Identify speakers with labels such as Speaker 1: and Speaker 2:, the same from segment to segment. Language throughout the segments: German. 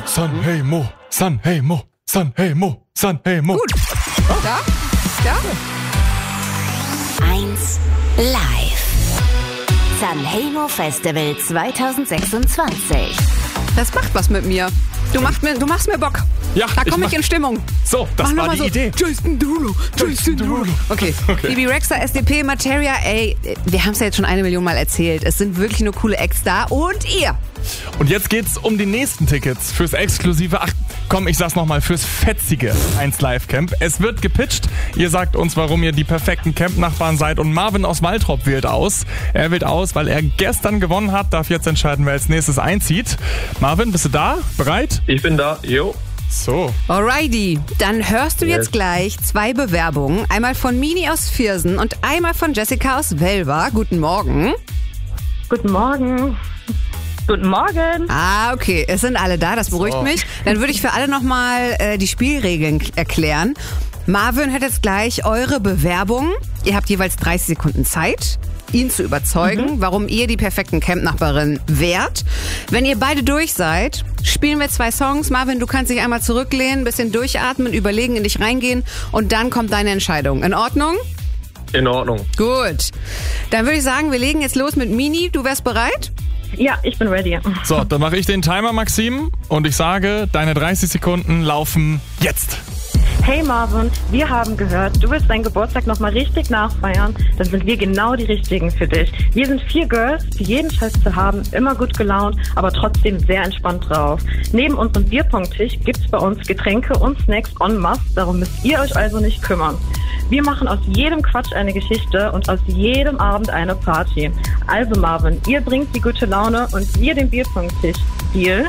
Speaker 1: Sanremo, Sanremo, Sanremo, Sanremo.
Speaker 2: Gut. Ja?
Speaker 3: 1 Live. Sanremo Festival 2026.
Speaker 2: Das macht was mit mir. Du machst mir Bock.
Speaker 1: Ja,
Speaker 2: da komme ich in Stimmung.
Speaker 1: So, das
Speaker 2: Mach
Speaker 1: war
Speaker 2: noch mal
Speaker 1: die Idee.
Speaker 2: Jason Derulo. Okay. Bibi Rexha, SDP, Materia, ey, wir haben es ja jetzt schon 1 Million Mal erzählt. Es sind wirklich nur coole Acts da und ihr.
Speaker 1: Und jetzt geht's um die nächsten Tickets fürs exklusive, ich sag's nochmal, fürs fetzige 1 Live Camp. Es wird gepitcht. Ihr sagt uns, warum ihr die perfekten Camp-Nachbarn seid. Und Marvin aus Waltrop wählt aus. Er wählt aus, weil er gestern gewonnen hat, darf jetzt entscheiden, wer als nächstes einzieht. Marvin, bist du da? Bereit?
Speaker 4: Ich bin da, jo.
Speaker 1: So.
Speaker 2: Alrighty, dann hörst du jetzt gleich 2 Bewerbungen. Einmal von Mini aus Viersen und einmal von Jessica aus Velva. Guten Morgen.
Speaker 5: Guten Morgen. Guten Morgen.
Speaker 2: Ah, okay. Es sind alle da, das beruhigt mich. Dann würde ich für alle nochmal die Spielregeln erklären. Marvin hört jetzt gleich eure Bewerbung. Ihr habt jeweils 30 Sekunden Zeit, ihn zu überzeugen, warum ihr die perfekten Camp-Nachbarin wärt. Wenn ihr beide durch seid, spielen wir 2 Songs. Marvin, du kannst dich einmal zurücklehnen, ein bisschen durchatmen, überlegen, in dich reingehen und dann kommt deine Entscheidung. In Ordnung?
Speaker 4: In Ordnung.
Speaker 2: Gut. Dann würde ich sagen, wir legen jetzt los mit Mini. Du wärst bereit?
Speaker 5: Ja, ich bin ready.
Speaker 1: So, dann mache ich den Timer, Maxim. Und ich sage, deine 30 Sekunden laufen jetzt.
Speaker 5: Hey Marvin, wir haben gehört, du willst deinen Geburtstag nochmal richtig nachfeiern. Dann sind wir genau die Richtigen für dich. Wir sind 4 Girls, die jeden Scheiß zu haben, immer gut gelaunt, aber trotzdem sehr entspannt drauf. Neben unserem Bierpunkttisch gibt's bei uns Getränke und Snacks en masse, darum müsst ihr euch also nicht kümmern. Wir machen aus jedem Quatsch eine Geschichte und aus jedem Abend eine Party. Also Marvin, ihr bringt die gute Laune und wir den Bierpunkttisch. Deal?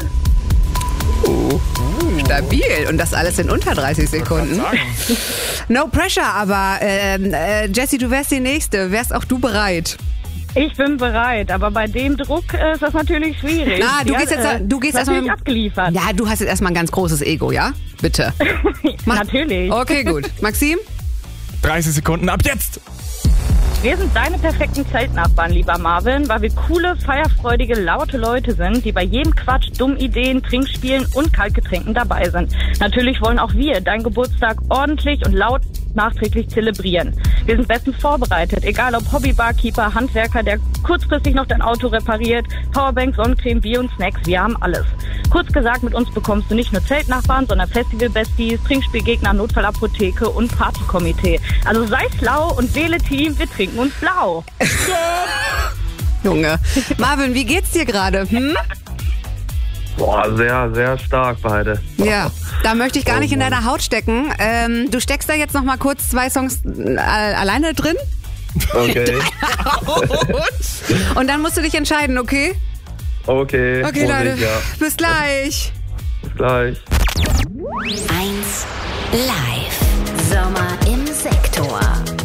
Speaker 2: Stabil. Und das alles in unter 30 Sekunden. No pressure, aber Jessie, du wärst die Nächste. Wärst auch du bereit?
Speaker 5: Ich bin bereit, aber bei dem Druck ist das natürlich schwierig.
Speaker 2: Na, du gehst erstmal
Speaker 5: abgeliefert.
Speaker 2: Ja, du hast jetzt erstmal ein ganz großes Ego, ja? Bitte.
Speaker 5: Natürlich.
Speaker 2: Okay, gut. Maxim?
Speaker 1: 30 Sekunden ab jetzt.
Speaker 5: Wir sind deine perfekten Zeltnachbarn, lieber Marvin, weil wir coole, feierfreudige, laute Leute sind, die bei jedem Quatsch, dummen Ideen, Trinkspielen und Kaltgetränken dabei sind. Natürlich wollen auch wir deinen Geburtstag ordentlich und laut nachträglich zelebrieren. Wir sind bestens vorbereitet, egal ob Hobby-Barkeeper, Handwerker, der kurzfristig noch dein Auto repariert, Powerbank, Sonnencreme, Bier und Snacks, wir haben alles. Kurz gesagt, mit uns bekommst du nicht nur Zeltnachbarn, sondern Festival-Besties, Trinkspielgegner, Notfallapotheke und Partykomitee. Also sei schlau und wähle Team, wir trinken uns blau.
Speaker 2: Junge. Marvin, wie geht's dir gerade?
Speaker 4: Boah, sehr, sehr stark beide.
Speaker 2: Ja, da möchte ich gar nicht in deiner Haut stecken. Du steckst da jetzt noch mal kurz 2 Songs alleine drin.
Speaker 4: Okay.
Speaker 2: Und dann musst du dich entscheiden, okay?
Speaker 4: Okay,
Speaker 2: Leute,
Speaker 4: ja.
Speaker 2: Bis gleich.
Speaker 4: Bis gleich.
Speaker 3: 1 Live. Sommer im Sektor.